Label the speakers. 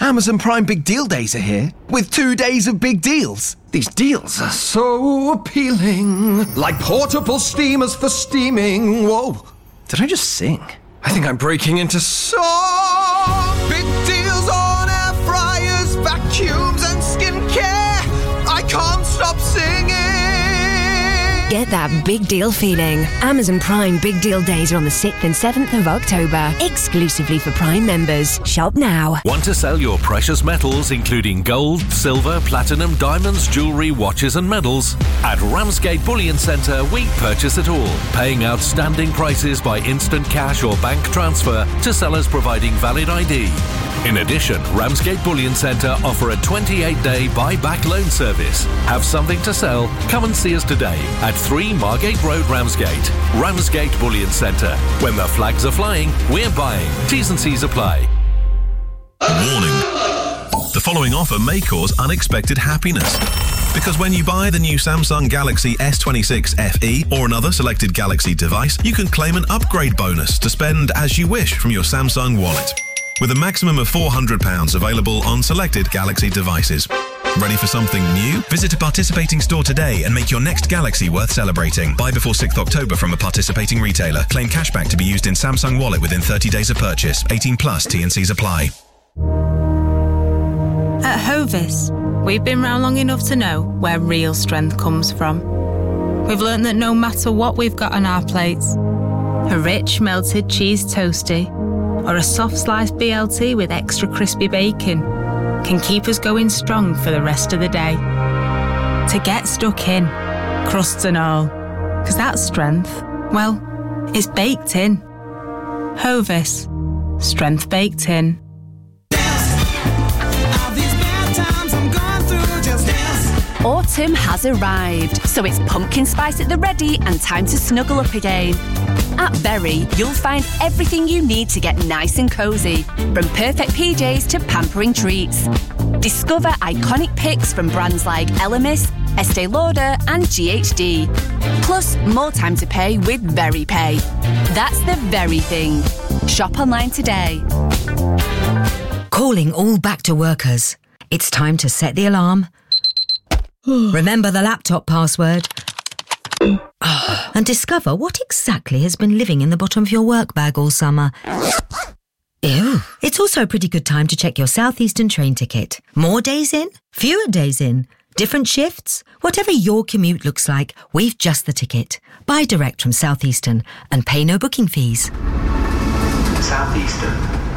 Speaker 1: Amazon Prime Big Deal Days are here, with 2 days of big deals. These deals are so appealing. Like portable steamers for steaming. Whoa. Did I just sing? I think I'm breaking into song. Big deals on air fryers, vacuums and skincare. I can't stop singing.
Speaker 2: Get that big deal feeling. Amazon Prime Big Deal Days are on the 6th and 7th of October, exclusively for Prime members. Shop now.
Speaker 3: Want to sell your precious metals, including gold, silver, platinum, diamonds, jewellery, watches and medals? At Ramsgate Bullion Centre, we purchase it all, paying outstanding prices by instant cash or bank transfer to sellers providing valid ID. In addition, Ramsgate Bullion Centre offer a 28-day buy-back loan service. Have something to sell? Come and see us today at 3 Margate Road, Ramsgate. Ramsgate Bullion Centre. When the flags are flying, we're buying. T's and C's apply.
Speaker 4: Warning. The following offer may cause unexpected happiness. Because when you buy the new Samsung Galaxy S26 FE or another selected Galaxy device, you can claim an upgrade bonus to spend as you wish from your Samsung wallet. With a maximum of £400 available on selected Galaxy devices. Ready for something new? Visit a participating store today and make your next Galaxy worth celebrating. Buy before 6th October from a participating retailer. Claim cashback to be used in Samsung Wallet within 30 days of purchase. 18 plus, T&Cs apply.
Speaker 5: At Hovis, we've been round long enough to know where real strength comes from. We've learned that no matter what we've got on our plates, a rich melted cheese toastie or a soft sliced BLT with extra crispy bacon can keep us going strong for the rest of the day. To get stuck in, crusts and all, because that strength, well, it's baked in. Hovis, strength baked in.
Speaker 6: Autumn has arrived, so it's pumpkin spice at the ready and time to snuggle up again. At Berry, you'll find everything you need to get nice and cosy, from perfect PJs to pampering treats. Discover iconic picks from brands like Elemis, Estee Lauder and GHD. Plus, more time to pay with Very Pay. That's the very thing. Shop online today.
Speaker 7: Calling all back to workers. It's time to set the alarm. Remember the laptop password. And discover what exactly has been living in the bottom of your work bag all summer. Ew. It's also a pretty good time to check your South Eastern train ticket. More days in? Fewer days in? Different shifts? Whatever your commute looks like, we've just the ticket. Buy direct from South Eastern and pay no booking fees.
Speaker 8: South Eastern.